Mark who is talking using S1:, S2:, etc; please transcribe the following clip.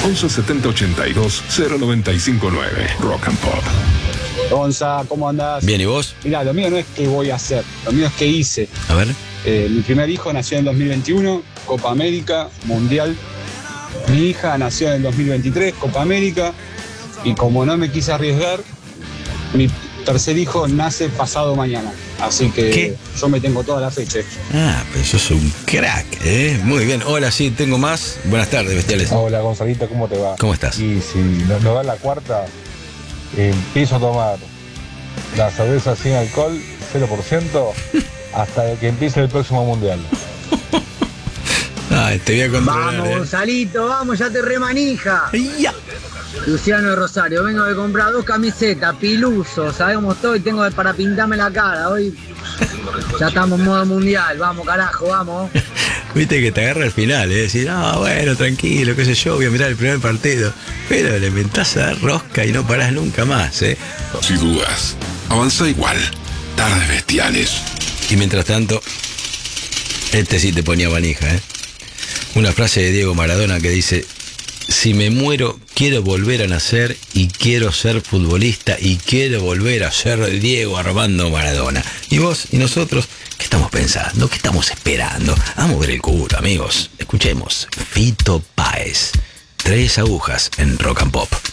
S1: 11 70 82 0959. Rock and Pop.
S2: Gonza, ¿cómo andás?
S3: Bien, ¿y vos?
S2: Mirá, lo mío no es que voy a hacer, lo mío es que hice.
S3: A ver.
S2: Mi primer hijo nació en el 2021, Copa América, Mundial. Mi hija nació en el 2023, Copa América. Y como no me quise arriesgar, mi tercer hijo nace pasado mañana. Así que
S3: ¿Qué?
S2: yo me tengo toda la fecha.
S3: Ah, pero sos un crack, ¿eh? Muy bien. Hola, sí, tengo más. Buenas tardes, bestiales.
S4: Hola Gonzalito, ¿cómo te va?
S3: ¿Cómo estás?
S4: Y si nos da la cuarta, empiezo a tomar la cerveza sin alcohol, 0%, hasta que empiece el próximo mundial.
S3: Ay, te voy a controlar.
S5: Vamos, Gonzalito, vamos, ya te remanija.
S3: Ya.
S5: Luciano de Rosario, vengo de comprar 2 camisetas, piluso, ¿sabés cómo estoy? Tengo para pintarme la cara, hoy ya estamos en modo mundial, vamos carajo, vamos.
S3: Viste que te agarra al final, ¿eh? Decís, bueno, tranquilo, qué sé yo, voy a mirar el primer partido. Pero le inventás a dar rosca y no parás nunca más, ¿eh?
S1: Si dudas, avanza igual. Tardes bestiales.
S3: Y mientras tanto, este sí te ponía manija, ¿eh? Una frase de Diego Maradona que dice: si me muero, quiero volver a nacer y quiero ser futbolista y quiero volver a ser Diego Armando Maradona. Y vos y nosotros, ¿qué estamos pensando? ¿Qué estamos esperando? A mover el culo, amigos. Escuchemos Fito Páez. 3 agujas en Rock and Pop.